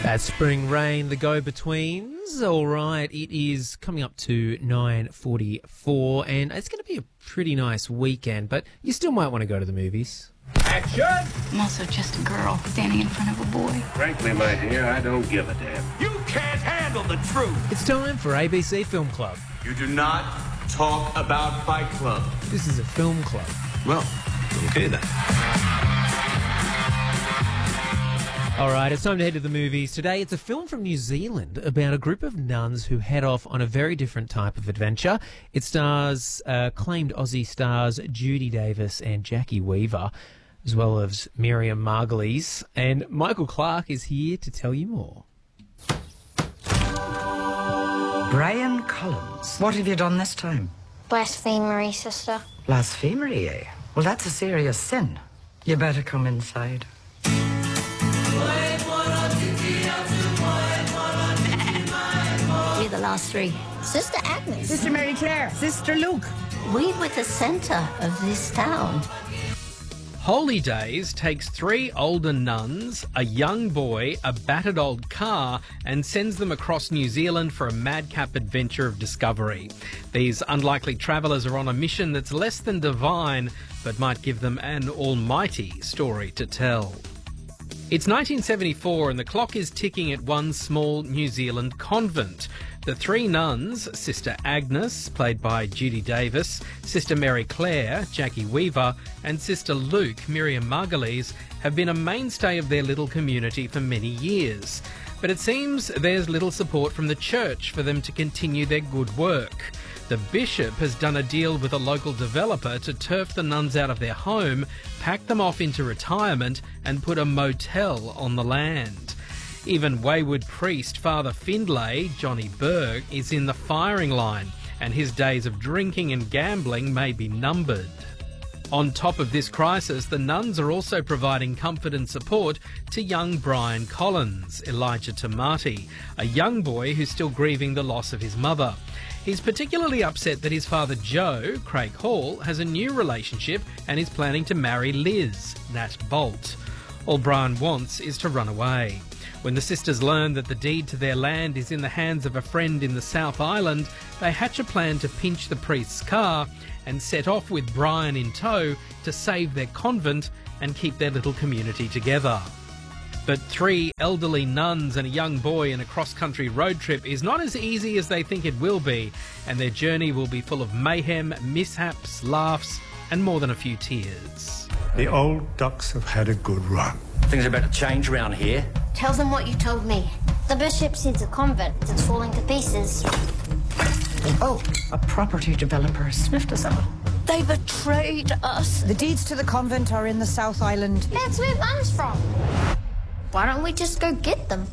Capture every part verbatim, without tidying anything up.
That's Spring Rain, the Go-Betweens. All right, it is coming up to nine forty-four, and it's going to be a pretty nice weekend, but you still might want to go to the movies. Action! I'm also just a girl standing in front of a boy. Frankly, my dear, I don't give a damn. You can't handle the truth! It's time for A B C Film Club. You do not talk about Fight Club. This is a film club. Well, okay then. All right, it's time to head to the movies. Today, it's a film from New Zealand about a group of nuns who head off on a very different type of adventure. It stars uh, acclaimed Aussie stars Judy Davis and Jackie Weaver, as well as Miriam Margolyes. And Michael Clark is here to tell you more. Brian Collins, what have you done this time? Blasphemery, sister. Blasphemery, eh? Well, that's a serious sin. You better come inside. We're the last three. Sister Agnes. Sister Mary Claire. Sister Luke. We were the centre of this town. Holy Days takes three older nuns, a young boy, a battered old car, and sends them across New Zealand for a madcap adventure of discovery. These unlikely travellers are on a mission that's less than divine, but might give them an almighty story to tell. It's nineteen seventy-four and the clock is ticking at one small New Zealand convent. The three nuns, Sister Agnes, played by Judy Davis, Sister Mary Claire, Jackie Weaver, and Sister Luke, Miriam Margolyes, have been a mainstay of their little community for many years. But it seems there's little support from the church for them to continue their good work. The bishop has done a deal with a local developer to turf the nuns out of their home, pack them off into retirement, and put a motel on the land. Even wayward priest Father Findlay, Johnny Berg, is in the firing line, and his days of drinking and gambling may be numbered. On top of this crisis, the nuns are also providing comfort and support to young Brian Collins, Elijah Tamati, a young boy who's still grieving the loss of his mother. He's particularly upset that his father Joe, Craig Hall, has a new relationship and is planning to marry Liz, Nat Bolt. All Brian wants is to run away. When the sisters learn that the deed to their land is in the hands of a friend in the South Island, they hatch a plan to pinch the priest's car and set off with Brian in tow to save their convent and keep their little community together. But three elderly nuns and a young boy in a cross-country road trip is not as easy as they think it will be, and their journey will be full of mayhem, mishaps, laughs, and more than a few tears. The old ducks have had a good run. Things are about to change around here. Tell them what you told me. The bishop sees a convent that's falling to pieces. Oh, a property developer has sniffed us out. They betrayed us. The deeds to the convent are in the South Island. That's where Mum's from. Why don't we just go get them?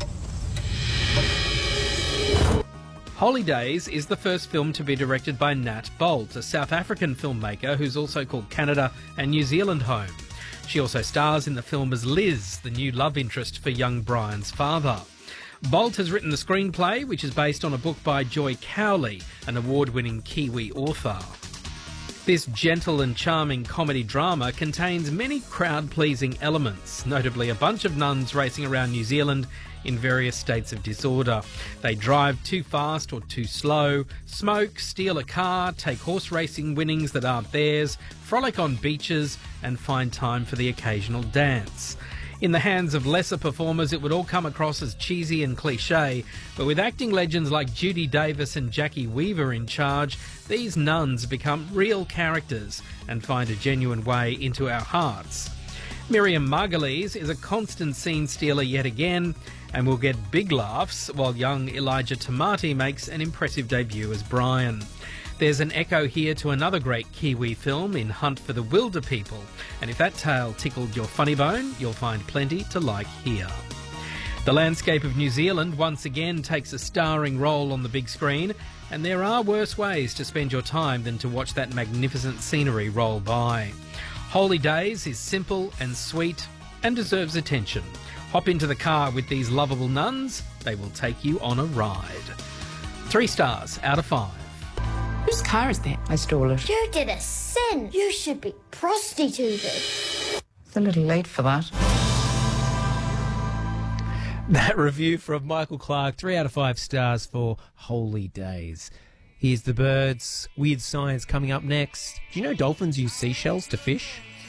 Holy Days is the first film to be directed by Nat Bolt, a South African filmmaker who's also called Canada and New Zealand home. She also stars in the film as Liz, the new love interest for young Brian's father. Bolt has written the screenplay, which is based on a book by Joy Cowley, an award-winning Kiwi author. This gentle and charming comedy drama contains many crowd-pleasing elements, notably a bunch of nuns racing around New Zealand in various states of disorder. They drive too fast or too slow, smoke, steal a car, take horse racing winnings that aren't theirs, frolic on beaches, and find time for the occasional dance. In the hands of lesser performers, it would all come across as cheesy and cliché, but with acting legends like Judy Davis and Jackie Weaver in charge, these nuns become real characters and find a genuine way into our hearts. Miriam Margolyes is a constant scene stealer yet again, and will get big laughs while young Elijah Tamati makes an impressive debut as Brian. There's an echo here to another great Kiwi film in Hunt for the Wilder People, and if that tale tickled your funny bone, you'll find plenty to like here. The landscape of New Zealand once again takes a starring role on the big screen, and there are worse ways to spend your time than to watch that magnificent scenery roll by. Holy Days is simple and sweet and deserves attention. Hop into the car with these lovable nuns, they will take you on a ride. Three stars out of five. Whose car is that? I stole it. You did a sin. You should be prostituted. It's a little late for that. That review from Michael Clark, three out of five stars for Holy Days. Here's the birds. Weird science coming up next. Do you know dolphins use seashells to fish?